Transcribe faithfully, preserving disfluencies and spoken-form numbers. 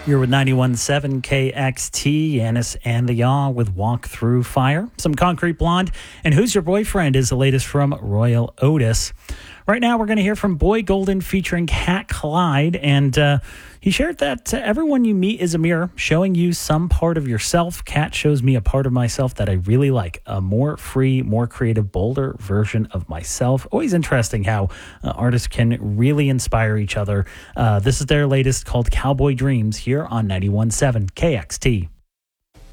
You're with ninety-one point seven K X T, Yanis and the Yaw with Walk Through Fire. Some Concrete Blonde and Who's Your Boyfriend is the latest from Royal Otis. Right now, we're going to hear from Boy Golden featuring Cat Clyde, and uh, he shared that uh, everyone you meet is a mirror, showing you some part of yourself. Cat shows me a part of myself that I really like, a more free, more creative, bolder version of myself. Always interesting how uh, artists can really inspire each other. Uh, this is their latest called Cowboy Dreams here on ninety-one point seven K X T.